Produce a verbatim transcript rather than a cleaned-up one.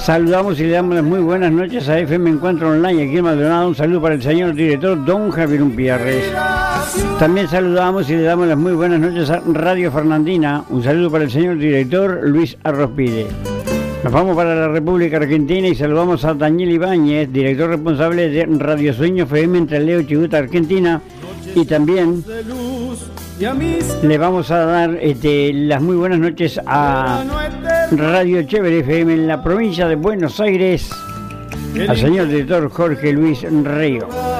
Saludamos y le damos las muy buenas noches a F M Encuentro Online aquí en Maldonado. Un saludo para el señor director Don Javier Umpierres. También saludamos y le damos las muy buenas noches a Radio Fernandina. Un saludo para el señor director Luis Arrospide. Nos vamos para la República Argentina y saludamos a Daniel Ibáñez, director responsable de Radio Sueño F M entre Leo y Chubut, Argentina. Y también le vamos a dar este, las muy buenas noches a Radio Chévere F M en la provincia de Buenos Aires, al señor director Jorge Luis Río.